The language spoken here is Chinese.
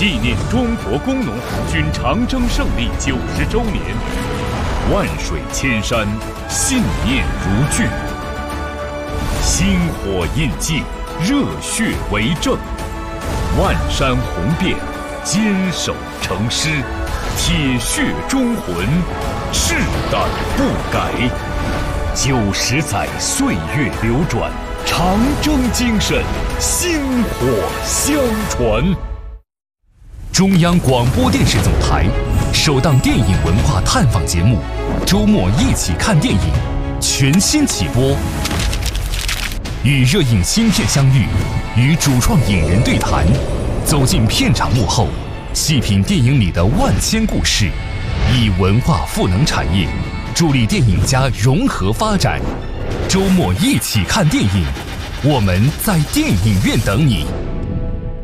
纪念中国工农红军长征胜利90周年，万水千山，信念如炬，星火印记，热血为证，万山红遍，坚守成师，铁血忠魂，志胆不改。90载岁月流转，长征精神，薪火相传。 中央广播电视总台首档电影文化探访节目《周末一起看电影》全新起播，与热映新片相遇，与主创影人对谈，走进片场幕后，细品电影里的万千故事，以文化赋能产业，助力电影家融合发展。周末一起看电影，我们在电影院等你。